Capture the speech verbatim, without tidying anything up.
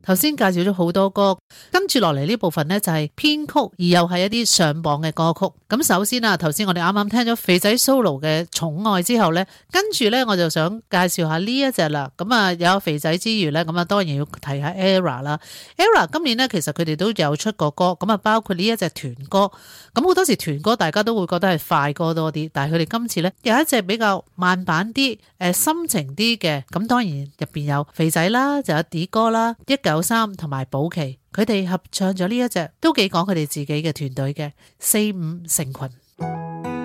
頭先介紹咗好多歌，跟住落嚟呢部分呢，就係編曲，而又係一啲上榜嘅歌曲。咁首先啊，頭先我哋啱啱聽咗肥仔 solo 嘅寵愛之後呢，跟住呢，我就想介紹下呢一隻啦。咁啊有肥仔之餘呢，咁啊當然要提下 Era 啦。Era 今年呢，其實佢哋都有出過歌，咁啊包括呢一隻團歌。咁好多時團歌大家都會覺得係快歌多啲，但係佢哋今次呢，有一隻比較慢版啲、誒深情啲嘅。咁當然入邊有肥仔啦，就有 D 哥啦，一九三同埋保錡，佢哋合唱咗呢一隻，都幾講佢哋自己嘅團隊嘅四五成群。